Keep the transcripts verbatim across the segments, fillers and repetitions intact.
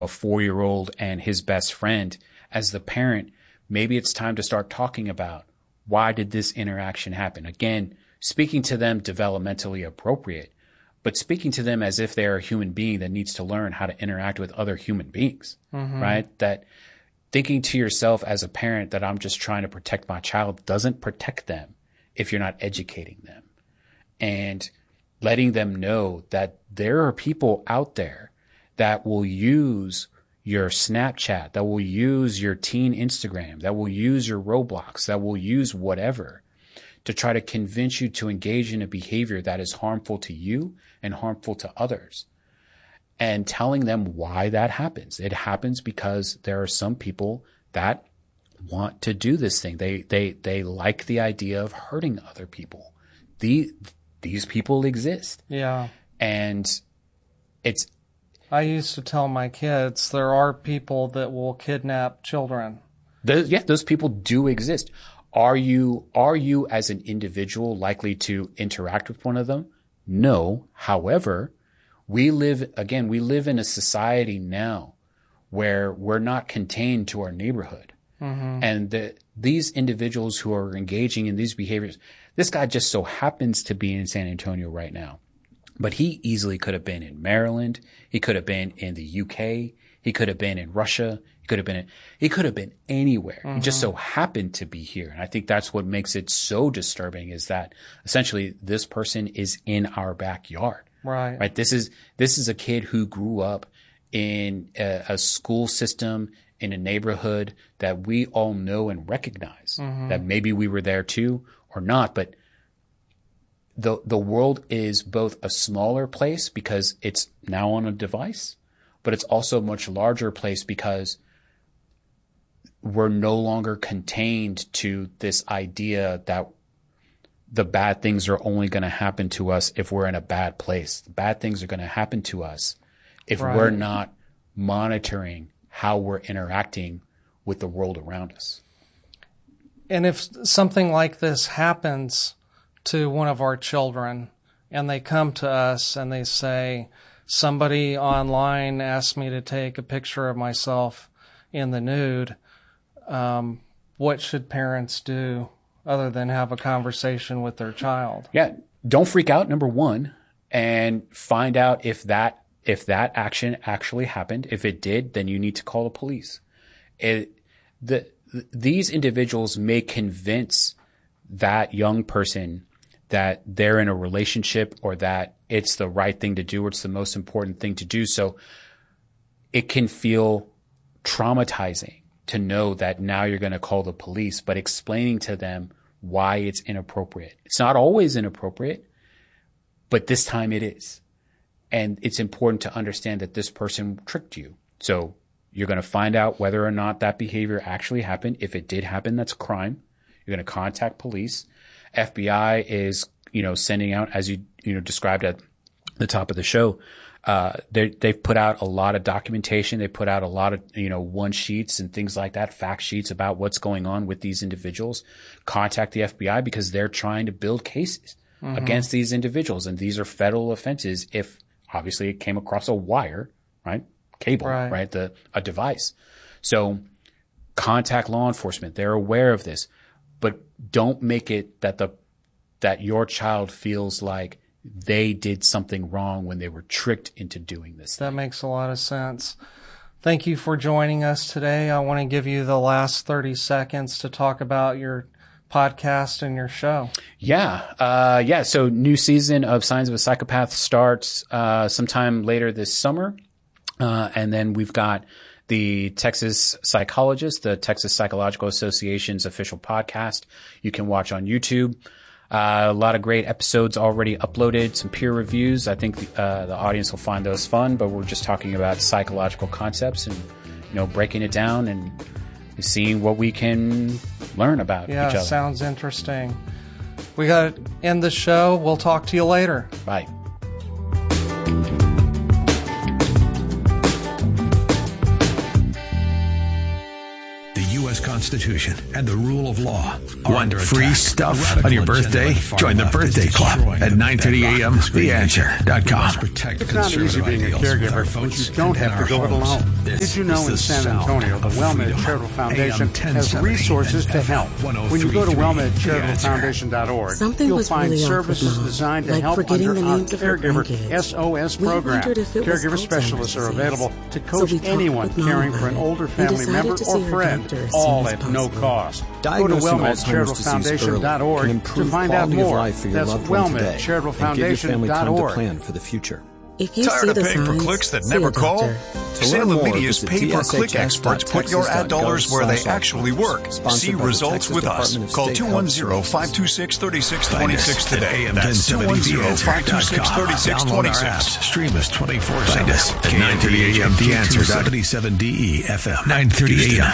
a four-year-old and his best friend, as the parent, maybe it's time to start talking about why did this interaction happen? Again, speaking to them developmentally appropriate, but speaking to them as if they're a human being that needs to learn how to interact with other human beings, mm-hmm. right? That thinking to yourself as a parent that I'm just trying to protect my child doesn't protect them if you're not educating them and letting them know that there are people out there that will use your Snapchat, that will use your teen Instagram, that will use your Roblox, that will use whatever to try to convince you to engage in a behavior that is harmful to you and harmful to others. And telling them why that happens. It happens because there are some people that want to do this thing. They they they like the idea of hurting other people. The, these people exist. Yeah. And it's... I used to tell my kids there are people that will kidnap children. Those, yeah, those people do exist. Are you are you as an individual likely to interact with one of them? No. However, we live, again, we live in a society now where we're not contained to our neighborhood. Mm-hmm. And the, these individuals who are engaging in these behaviors, this guy just so happens to be in San Antonio right now. But he easily could have been in Maryland. He could have been in the U K. He could have been in Russia. He could have been in, he could have been anywhere. Mm-hmm. He just so happened to be here. And I think that's what makes it so disturbing is that essentially this person is in our backyard. Right. Right. This is, this is a kid who grew up in a, a school system in a neighborhood that we all know and recognize, mm-hmm. that maybe we were there too or not, but the, the world is both a smaller place because it's now on a device, but it's also a much larger place because we're no longer contained to this idea that the bad things are only going to happen to us if we're in a bad place. The bad things are going to happen to us if right. we're not monitoring how we're interacting with the world around us. And if something like this happens to one of our children and they come to us and they say, somebody online asked me to take a picture of myself in the nude, um, what should parents do other than have a conversation with their child? Yeah. Don't freak out, number one, and find out if that, if that action actually happened. If it did, then you need to call the police. It, the, these individuals may convince that young person that they're in a relationship or that it's the right thing to do or it's the most important thing to do. So it can feel traumatizing to know that now you're going to call the police, but explaining to them why it's inappropriate. It's not always inappropriate, but this time it is. And it's important to understand that this person tricked you. So you're going to find out whether or not that behavior actually happened. If it did happen, that's a crime. You're going to contact police. F B I is, you know, sending out, as you, you know, described at the top of the show, uh, they've put out a lot of documentation. They put out a lot of, you know, one sheets and things like that, fact sheets about what's going on with these individuals. Contact the F B I because they're trying to build cases mm-hmm. against these individuals. And these are federal offenses if obviously it came across a wire, right? Cable, right? right? The, a device. So contact law enforcement. They're aware of this. But don't make it that the that your child feels like they did something wrong when they were tricked into doing this. That makes a lot of sense. Thank you for joining us today. I want to give you the last thirty seconds to talk about your podcast and your show. Yeah. Uh, yeah. So new season of Signs of a Psychopath starts uh, sometime later this summer. Uh, and then we've got the Texas Psychologist, the Texas Psychological Association's official podcast. You can watch on YouTube. Uh, a lot of great episodes already uploaded, some peer reviews. I think the, uh, the audience will find those fun, but we're just talking about psychological concepts and, you know, breaking it down and seeing what we can learn about yeah, each other. Yeah, sounds interesting. We got to end the show. We'll talk to you later. Bye. Constitution and the rule of law. Want free stuff on your birthday? Join the Birthday Club at nine thirty a.m. the answer dot com. It's not easy being a caregiver, but you don't have to go it alone. Did you know in San Antonio, the WellMed Charitable Foundation has resources to help? When you go to wellmed charitable foundation dot org, you'll find services designed to help under our Caregiver S O S program. Caregiver specialists are available to coach anyone caring for an older family member or friend, all at no cost. Go to wellmed charitable foundation dot org to find out more. That's wellmed charitable foundation dot org. Plan for the future. If you Tired see of the paying for signs, clicks that see never a call? doctor. Salem Media's pay-per-click experts put your ad dollars where they actually work. See results with us. Call two one zero, five two six, three six two six today. That's two one zero, five two six, three six two six. Stream us twenty-four seven at nine thirty a.m. The Answer. seventy-seven D E F M. nine thirty a.m.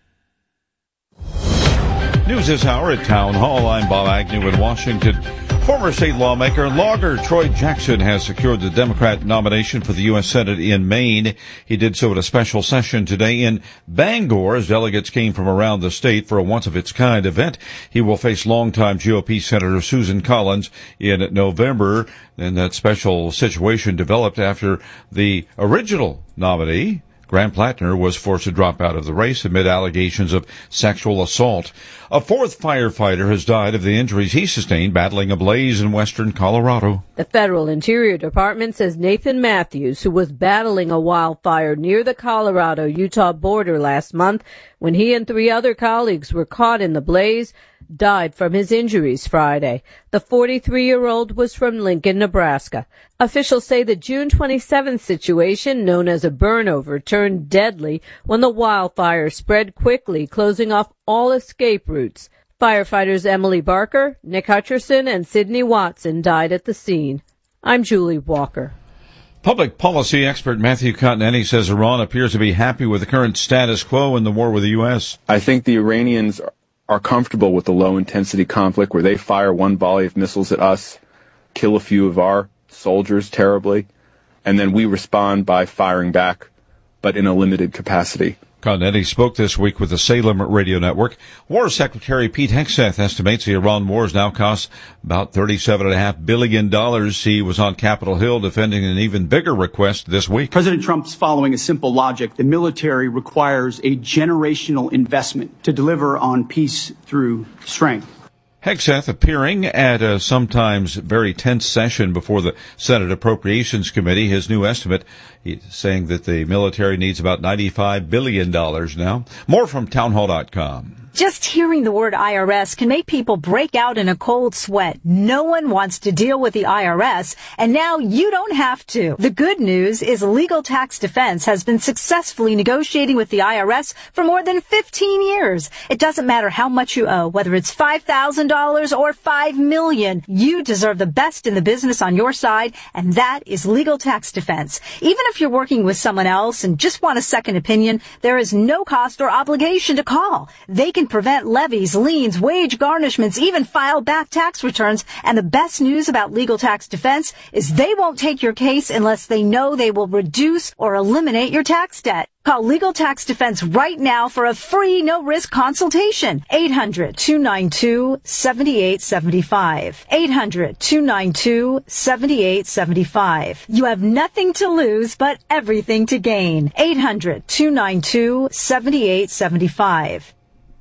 News this hour at Town Hall. I'm Bob Agnew in Washington. Former state lawmaker and logger Troy Jackson has secured the Democrat nomination for the U S Senate in Maine. He did so at a special session today in Bangor as delegates came from around the state for a once-of-its-kind event. He will face longtime G O P Senator Susan Collins in November. And that special situation developed after the original nominee, Graham Plattner, was forced to drop out of the race amid allegations of sexual assault. A fourth firefighter has died of the injuries he sustained battling a blaze in western Colorado. The Federal Interior Department says Nathan Matthews, who was battling a wildfire near the Colorado-Utah border last month when he and three other colleagues were caught in the blaze, died from his injuries Friday. The forty-three-year-old was from Lincoln, Nebraska. Officials say the June twenty-seventh situation, known as a burnover, turned deadly when the wildfire spread quickly, closing off all escape routes. Firefighters Emily Barker, Nick Hutcherson, and Sidney Watson died at the scene. I'm Julie Walker. Public policy expert Matthew Continetti says Iran appears to be happy with the current status quo in the war with the U S. I think the Iranians are comfortable with the low-intensity conflict where they fire one volley of missiles at us, kill a few of our soldiers terribly, and then we respond by firing back, but in a limited capacity. Continetti spoke this week with the Salem Radio Network. War Secretary Pete Hegseth estimates the Iran wars now cost about thirty-seven point five billion dollars. He was on Capitol Hill defending an even bigger request this week. President Trump's following a simple logic. The military requires a generational investment to deliver on peace through strength. Hegseth appearing at a sometimes very tense session before the Senate Appropriations Committee. His new estimate, he's saying that the military needs about ninety-five billion dollars now. More from townhall dot com. Just hearing the word I R S can make people break out in a cold sweat. No one wants to deal with the I R S, and now you don't have to. The good news is Legal Tax Defense has been successfully negotiating with the I R S for more than fifteen years. It doesn't matter how much you owe, whether it's five thousand dollars or five million dollars. You deserve the best in the business on your side, and that is Legal Tax Defense. Even if you're working with someone else and just want a second opinion, there is no cost or obligation to call. They can prevent levies, liens, wage garnishments, even file back tax returns. And the best news about Legal Tax Defense is they won't take your case unless they know they will reduce or eliminate your tax debt. Call Legal Tax Defense right now for a free, no-risk consultation. eight hundred, two nine two, seven eight seven five. eight hundred, two nine two, seven eight seven five. You have nothing to lose, but everything to gain. eight hundred, two nine two, seven eight seven five.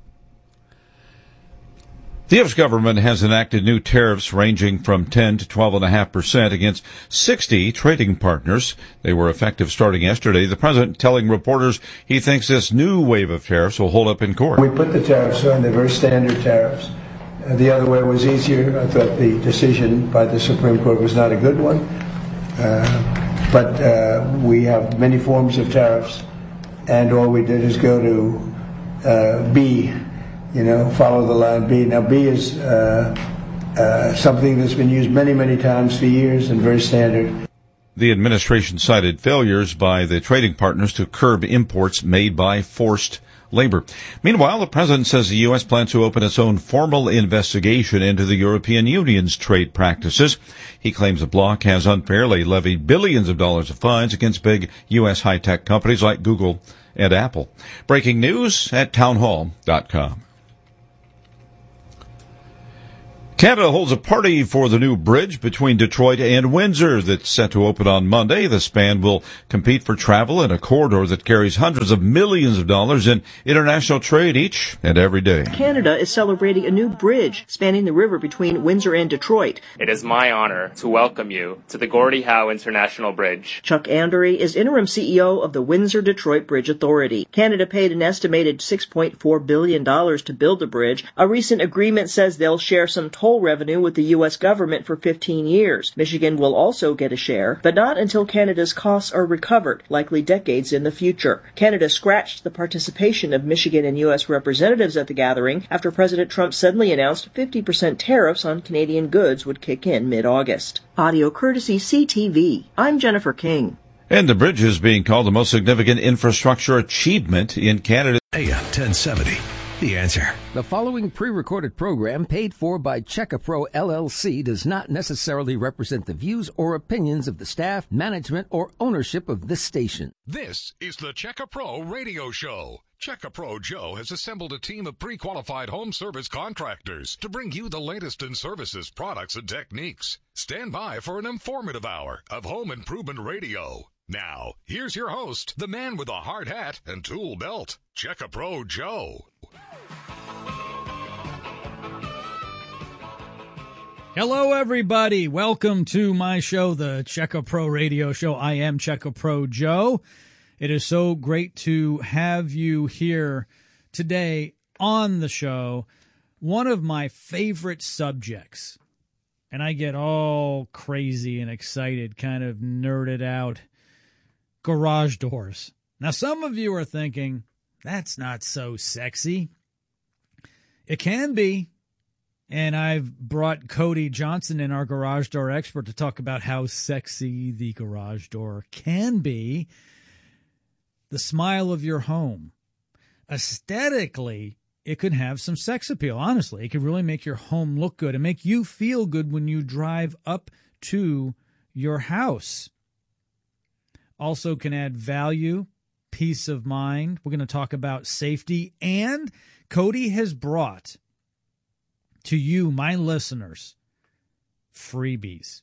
The U S government has enacted new tariffs ranging from ten to twelve point five percent against sixty trading partners. They were effective starting yesterday. The president telling reporters he thinks this new wave of tariffs will hold up in court. We put the tariffs on, they're very standard tariffs. Uh, the other way was easier. I thought the decision by the Supreme Court was not a good one. Uh, but uh, we have many forms of tariffs, and all we did is go to uh, B. You know, follow the line B. Now, B is uh, uh, something that's been used many, many times for years and very standard. The administration cited failures by the trading partners to curb imports made by forced labor. Meanwhile, the president says the U S plans to open its own formal investigation into the European Union's trade practices. He claims the bloc has unfairly levied billions of dollars of fines against big U S high-tech companies like Google and Apple. Breaking news at townhall dot com. Canada holds a party for the new bridge between Detroit and Windsor that's set to open on Monday. The span will compete for travel in a corridor that carries hundreds of millions of dollars in international trade each and every day. Canada is celebrating a new bridge spanning the river between Windsor and Detroit. It is my honor to welcome you to the Gordie Howe International Bridge. Chuck Andery is interim C E O of the Windsor-Detroit Bridge Authority. Canada paid an estimated six point four billion dollars to build the bridge. A recent agreement says they'll share some toll revenue with the U S government for fifteen years. Michigan will also get a share, but not until Canada's costs are recovered, likely decades in the future. Canada scratched the participation of Michigan and U S representatives at the gathering after President Trump suddenly announced fifty percent tariffs on Canadian goods would kick in mid-August. Audio courtesy C T V. I'm Jennifer King. And the bridge is being called the most significant infrastructure achievement in Canada. A M ten seventy. The Answer. The following pre-recorded program paid for by Checkapro L L C does not necessarily represent the views or opinions of the staff, management, or ownership of this station. This is the Checkapro Radio Show. Checkapro Joe has assembled a team of pre-qualified home service contractors to bring you the latest in services, products, and techniques. Stand by for an informative hour of home improvement radio. Now, here's your host, the man with a hard hat and tool belt, Checkapro Joe. Hello, everybody. Welcome to my show, the Checkapro Radio Show. I am Checkapro Joe. It is so great to have you here today on the show. One of my favorite subjects, and I get all crazy and excited, kind of nerded out, garage doors. Now, some of you are thinking, that's not so sexy. It can be. And I've brought Cody Johnson in, our garage door expert, to talk about how sexy the garage door can be. The smile of your home. Aesthetically, it could have some sex appeal. Honestly, it could really make your home look good and make you feel good when you drive up to your house. Also can add value, peace of mind. We're going to talk about safety. And Cody has brought to you, my listeners, freebies.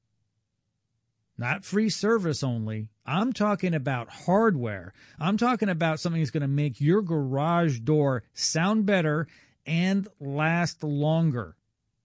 Not free service only. I'm talking about hardware. I'm talking about something that's going to make your garage door sound better and last longer.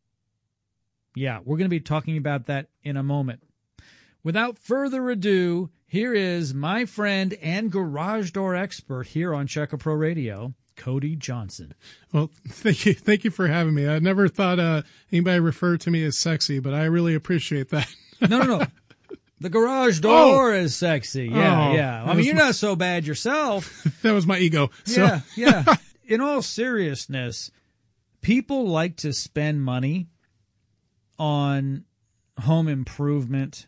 Yeah, we're going to be talking about that in a moment. Without further ado, here is my friend and garage door expert here on Checkapro Radio, Cody Johnson. Well, thank you. Thank you for having me. I never thought uh, anybody referred to me as sexy, but I really appreciate that. no, no, no. The garage door oh. is sexy. Yeah, oh, yeah. I mean, you're my... not so bad yourself. That was my ego. So. Yeah, yeah. In all seriousness, people like to spend money on home improvement,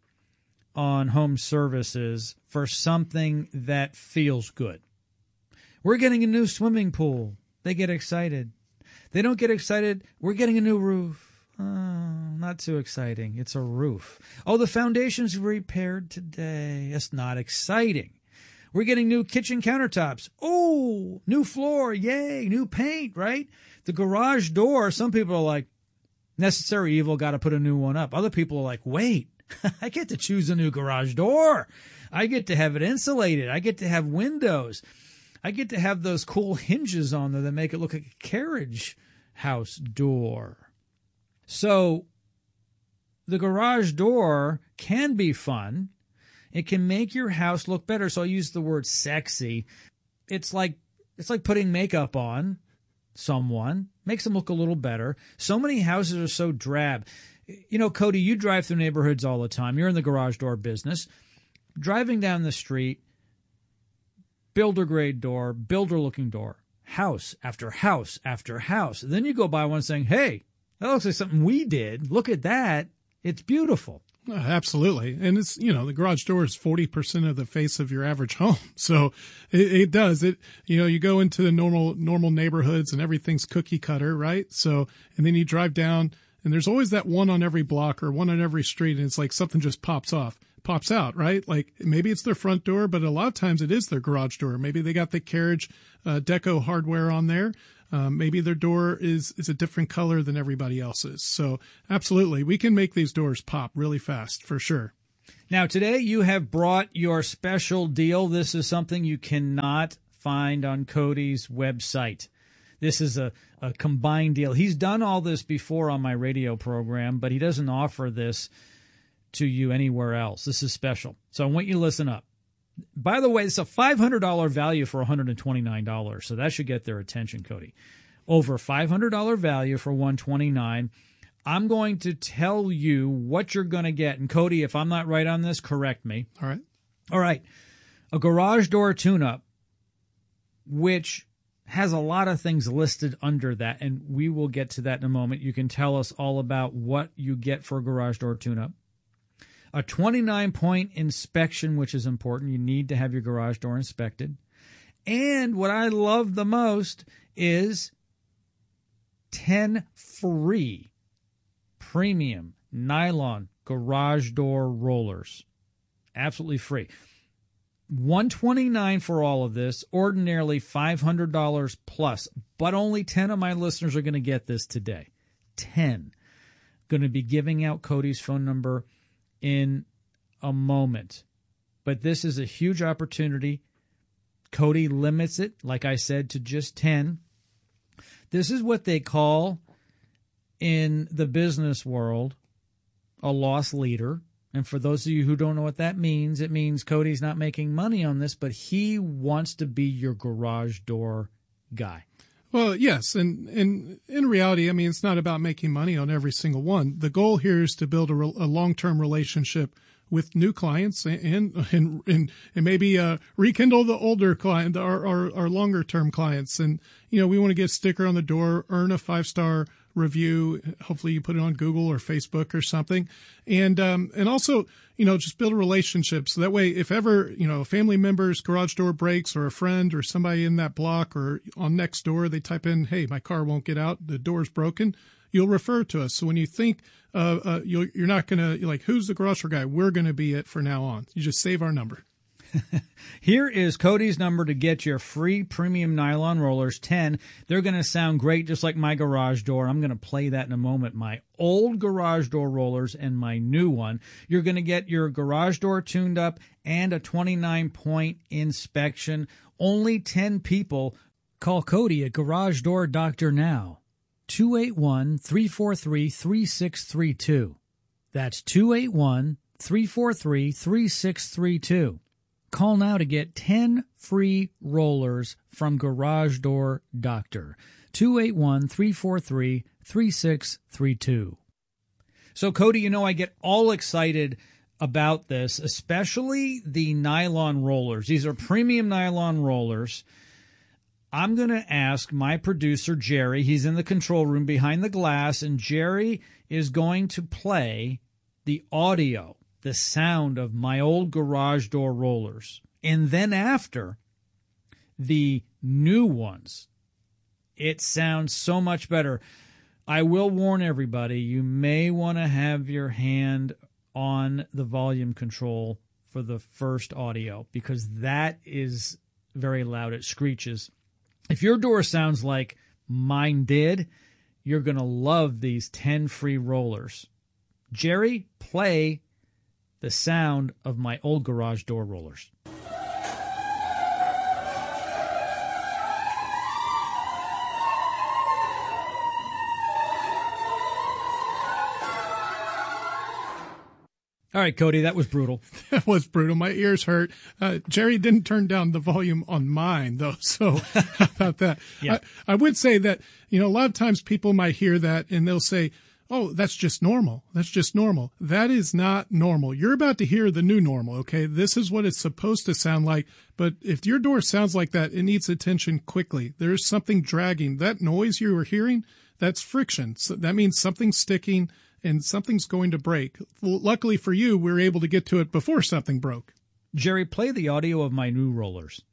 on home services for something that feels good. We're getting a new swimming pool. They get excited. They don't get excited. We're getting a new roof. Oh, not too exciting. It's a roof. Oh, the foundation's repaired today. It's not exciting. We're getting new kitchen countertops. Oh, new floor. Yay. New paint, right? The garage door, some people are like, necessary evil, got to put a new one up. Other people are like, wait, I get to choose a new garage door. I get to have it insulated. I get to have windows. I get to have those cool hinges on there that make it look like a carriage house door. So the garage door can be fun. It can make your house look better. So I use the word sexy. It's like it's like putting makeup on someone. Makes them look a little better. So many houses are so drab. You know, Cody, you drive through neighborhoods all the time. You're in the garage door business. Driving down the street, builder-grade door, builder-looking door, house after house after house. Then you go by one saying, hey, that looks like something we did. Look at that. It's beautiful. Uh, absolutely. And it's, you know, the garage door is forty percent of the face of your average home. So it, it does. It, you know, you go into the normal, normal neighborhoods and everything's cookie cutter, right? So, and then you drive down and there's always that one on every block or one on every street. And it's like something just pops off. Pops out, right? Like maybe it's their front door, but a lot of times it is their garage door. Maybe they got the carriage uh, deco hardware on there. Um, maybe their door is, is a different color than everybody else's. So absolutely, we can make these doors pop really fast for sure. Now, today you have brought your special deal. This is something you cannot find on Cody's website. This is a, a combined deal. He's done all this before on my radio program, but he doesn't offer this to you anywhere else. This is special. So I want you to listen up. By the way, it's a five hundred dollars value for one hundred twenty-nine dollars, so that should get their attention, Cody. Over five hundred dollars value for one hundred twenty-nine dollars. I'm going to tell you what you're going to get. And Cody, if I'm not right on this, correct me. All right. All right. A garage door tune-up, which has a lot of things listed under that, and we will get to that in a moment. You can tell us all about what you get for a garage door tune-up. A twenty-nine point inspection, which is important. You need to have your garage door inspected. And what I love the most is ten free premium nylon garage door rollers. Absolutely free. one hundred twenty-nine dollars for all of this, ordinarily five hundred dollars plus, but only ten of my listeners are going to get this today. ten. Going to be giving out Cody's phone number in a moment. But this is a huge opportunity. Cody limits it, like I said, to just ten. This is what they call in the business world a loss leader. And for those of you who don't know what that means, it means Cody's not making money on this, but he wants to be your garage door guy. Well, yes. And, and in reality, I mean, it's not about making money on every single one. The goal here is to build a, re- a long-term relationship with new clients and, and, and, and maybe, uh, rekindle the older client, our, our, our longer term clients. And, you know, we want to get a sticker on the door, earn a five-star review. Hopefully you put it on Google or Facebook or something. And, um, and also, you know, just build a relationship. So that way, if ever, you know, a family member's garage door breaks or a friend or somebody in that block or on next door, they type in, hey, my car won't get out, the door's broken, you'll refer to us. So when you think, uh, uh you'll, you're not going to, like, who's the garage door guy? We're going to be it for now on. You just save our number. Here is Cody's number to get your free premium nylon rollers, ten. They're going to sound great just like my garage door. I'm going to play that in a moment. My old garage door rollers and my new one. You're going to get your garage door tuned up and a twenty-nine point inspection. Only ten people. Call Cody at Garage Door Doctor now. two eight one, three four three, three six three two. That's two eight one, three four three, three six three two. Call now to get ten free rollers from Garage Door Doctor. two eight one, three four three, three six three two. So, Cody, you know I get all excited about this, especially the nylon rollers. These are premium nylon rollers. I'm going to ask my producer, Jerry. He's in the control room behind the glass, and Jerry is going to play the audio, the sound of my old garage door rollers. And then after, the new ones. It sounds so much better. I will warn everybody, you may want to have your hand on the volume control for the first audio because that is very loud. It screeches. If your door sounds like mine did, you're going to love these ten free rollers. Jerry, play the sound of my old garage door rollers. All right, Cody, that was brutal. That was brutal. My ears hurt. Uh, Jerry didn't turn down the volume on mine, though. So how about that? Yeah. I, I would say that, you know, a lot of times people might hear that and they'll say, oh, that's just normal. That's just normal. That is not normal. You're about to hear the new normal, okay? This is what it's supposed to sound like. But if your door sounds like that, it needs attention quickly. There's something dragging. That noise you were hearing, that's friction. So that means something's sticking and something's going to break. Well, luckily for you, we were able to get to it before something broke. Jerry, play the audio of my new rollers.